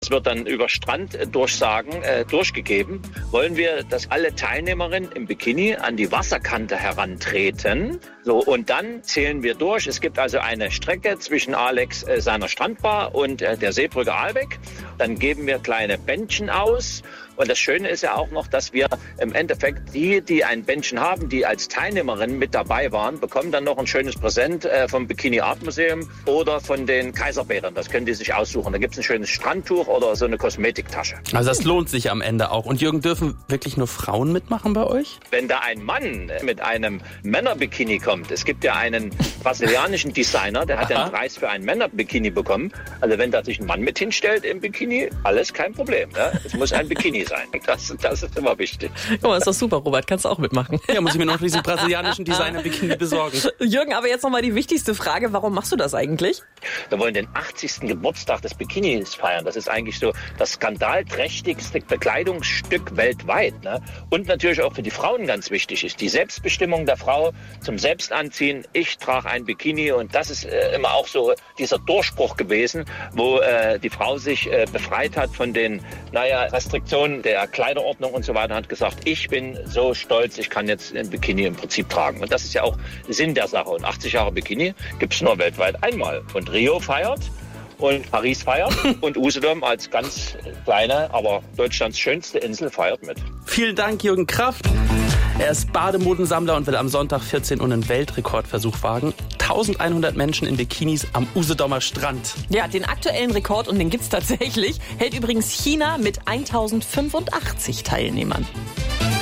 das wird dann über Stranddurchsagen durchgegeben, wollen wir, dass alle Teilnehmerinnen im Bikini an die Wasserkante herantreten. So, und dann zählen wir durch. Es gibt also eine Strecke zwischen Alex seiner Strandbar und der Seebrücke Ahlbeck. Dann geben wir kleine Bändchen aus. Und das Schöne ist ja auch noch, dass wir im Endeffekt die ein Bändchen haben, die als Teilnehmerinnen mit dabei waren, bekommen dann noch ein schönes Präsent vom Bikini Art Museum oder von den Kaiserbädern. Das können die sich aussuchen. Da gibt es ein schönes Strandtuch oder so eine Kosmetiktasche. Also das lohnt sich am Ende auch. Und Jürgen, dürfen wirklich nur Frauen mitmachen bei euch? Wenn da ein Mann mit einem Männerbikini kommt, es gibt ja einen brasilianischen Designer, der hat ja einen Preis für ein Männerbikini bekommen. Also wenn da sich ein Mann mit hinstellt im Bikini, alles kein Problem. Ne? Es muss ein Bikini sein. Das ist immer wichtig. Oh, ist doch super, Robert. Kannst du auch mitmachen. Ja, muss ich mir noch diesen brasilianischen Designer-Bikini besorgen. Jürgen, aber jetzt nochmal die wichtigste Frage. Warum machst du das eigentlich? Wir wollen den 80. Geburtstag des Bikinis feiern. Das ist eigentlich so das skandalträchtigste Bekleidungsstück weltweit. Ne? Und natürlich auch für die Frauen ganz wichtig ist. Die Selbstbestimmung der Frau zum Selbstanziehen. Ich trage ein Bikini und das ist immer auch so dieser Durchbruch gewesen, wo die Frau sich befreit hat von den Restriktionen der Kleiderordnung und so weiter, hat gesagt, ich bin so stolz, ich kann jetzt ein Bikini im Prinzip tragen. Und das ist ja auch Sinn der Sache. Und 80 Jahre Bikini gibt es nur weltweit einmal. Und Rio feiert und Paris feiert und Usedom als ganz kleine, aber Deutschlands schönste Insel feiert mit. Vielen Dank, Jürgen Kraft. Er ist Bademodensammler und will am Sonntag 14 Uhr einen Weltrekordversuch wagen. 1100 Menschen in Bikinis am Usedomer Strand. Ja, den aktuellen Rekord, und den gibt's tatsächlich, hält übrigens China mit 1085 Teilnehmern.